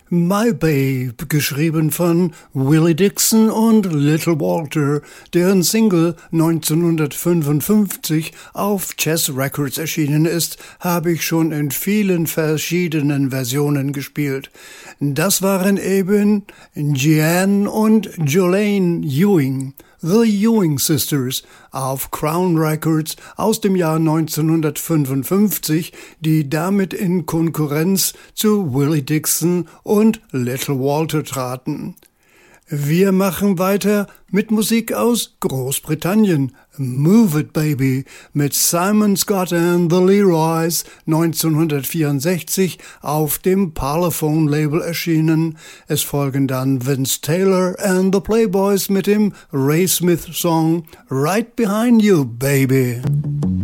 My Babe, geschrieben von Willie Dixon und Little Walter, deren Single 1955 auf Chess Records erschienen ist, habe ich schon in vielen verschiedenen Versionen gespielt. Das waren eben Jeanne und Jolene Ewing, The Ewing Sisters, auf Crown Records aus dem Jahr 1955, die damit in Konkurrenz zu Willie Dixon und Little Walter traten. Wir machen weiter mit Musik aus Großbritannien. Move It Baby mit Simon Scott and the Leroys, 1964 auf dem Parlophone Label erschienen. Es folgen dann Vince Taylor and the Playboys mit dem Ray Smith Song Right Behind You Baby.